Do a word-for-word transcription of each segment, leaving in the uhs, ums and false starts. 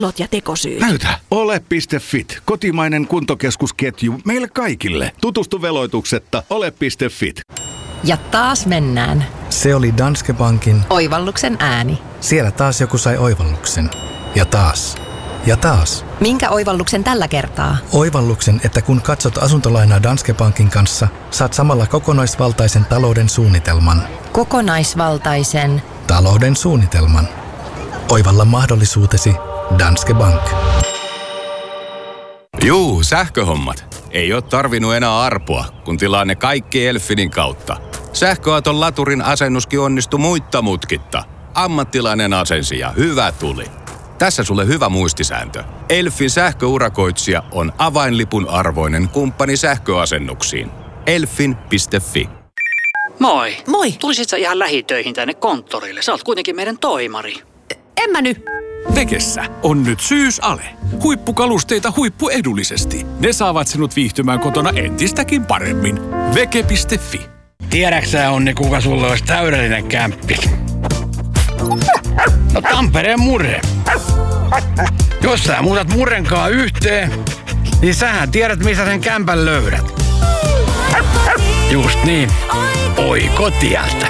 lot ja tekosyyt. Näytä. Ole piste fit. Kotimainen kuntokeskusketju meille kaikille. Tutustu veloituksetta ole piste fit. Ja taas mennään. Se oli Danske Bankin Oivalluksen ääni. Siellä taas joku sai oivalluksen. Ja taas. Ja taas. Minkä oivalluksen tällä kertaa? Oivalluksen, että kun katsot asuntolainaa Danske Bankin kanssa, saat samalla kokonaisvaltaisen talouden suunnitelman. Kokonaisvaltaisen Talouden suunnitelman. Oivalla mahdollisuutesi Danske Bank. Juu, sähköhommat. Ei ole tarvinnut enää arpoa, kun tilaa ne kaikki Elfinin kautta. Sähköauton laturin asennuskin onnistui muitta mutkitta. Ammattilainen asensi ja hyvä tuli. Tässä sulle hyvä muistisääntö. Elfin sähköurakoitsija on avainlipun arvoinen kumppani sähköasennuksiin. Elfin piste fi. Moi. Moi. Tulisit sä ihan lähitöihin tänne konttorille? Sä oot kuitenkin meidän toimari. En mä nyt. Vekessä on nyt syysale. Huippukalusteita huippuedullisesti. Ne saavat sinut viihtymään kotona entistäkin paremmin. Veke piste fi. Tiedäksä, Onni, kuka sulle olisi täydellinen kämppi? No Tampereen Murre. Jos sä muutat Murrenkaa yhteen, niin sähän tiedät, missä sen kämpän löydät. Just niin. Oikotieltä.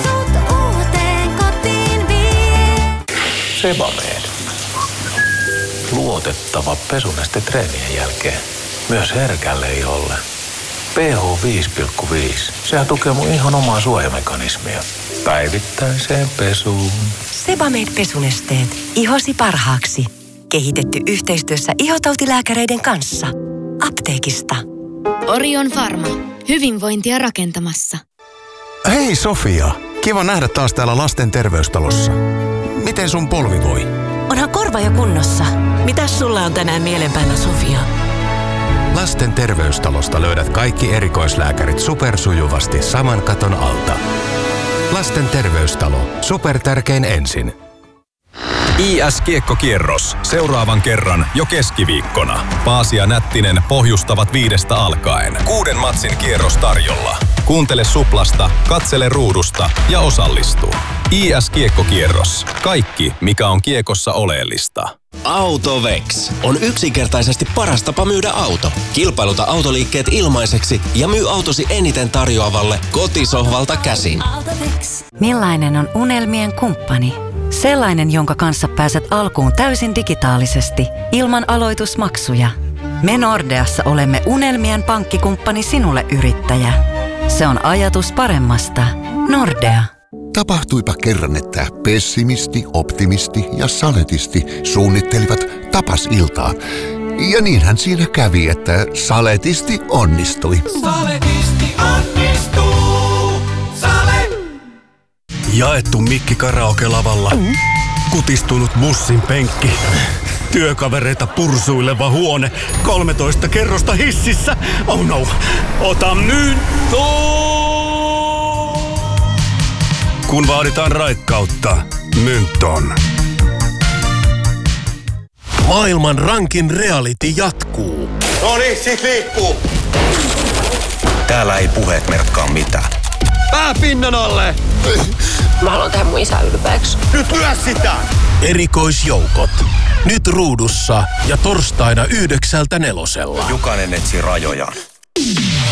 Sebamed. Luotettava pesuneste treenien jälkeen. Myös herkälle iholle. pH viisi pilkku viisi. Sehän tukee mun ihon omaa suojamekanismia. Päivittäiseen pesuun. Sebamed pesunesteet. Ihosi parhaaksi. Kehitetty yhteistyössä ihotautilääkäreiden kanssa. Apteekista. Orion Pharma. Hyvinvointia rakentamassa. Hei Sofia. Kiva nähdä taas täällä lasten terveystalossa. Miten sun polvi voi? Onhan korva jo kunnossa. Mitäs sulla on tänään mielen päällä, Sofia? Lasten terveystalosta löydät kaikki erikoislääkärit supersujuvasti saman katon alta. Lasten terveystalo. Supertärkein ensin. I S-kiekkokierros. Seuraavan kerran jo keskiviikkona. Paasi ja Nättinen pohjustavat viidestä alkaen. Kuuden matsin kierros tarjolla. Kuuntele Suplasta, katsele ruudusta ja osallistu. I S-kiekkokierros. Kaikki, mikä on kiekossa oleellista. AutoVex on yksinkertaisesti paras tapa myydä auto. Kilpailuta autoliikkeet ilmaiseksi ja myy autosi eniten tarjoavalle kotisohvalta käsin. Millainen on unelmien kumppani? Sellainen, jonka kanssa pääset alkuun täysin digitaalisesti, ilman aloitusmaksuja. Me Nordeassa olemme unelmien pankkikumppani sinulle, yrittäjä. Se on ajatus paremmasta. Nordea. Tapahtuipa kerran, että pessimisti, optimisti ja saletisti suunnittelivat tapasiltaa. Ja niinhän siinä kävi, että saletisti onnistui. Saletisti onnistuu. Sale! Jaettu mikki karaoke-lavalla. Mm. Kutistunut bussin penkki. Työkavereita pursuileva huone. kolmetoista kerrosta hississä. Oh no, ota nyt! Kun vaaditaan raikkautta, Mynton. Maailman rankin reality jatkuu. No niin, sit liikkuu. Täällä ei puheet merkkaa mitään. Pää pinnan alle! Mä haluan tehdä mun isä ylpeäksi. Nyt lyö sitä! Erikoisjoukot. Nyt ruudussa ja torstaina yhdeksältä nelosella. Jokainen etsii rajojaan.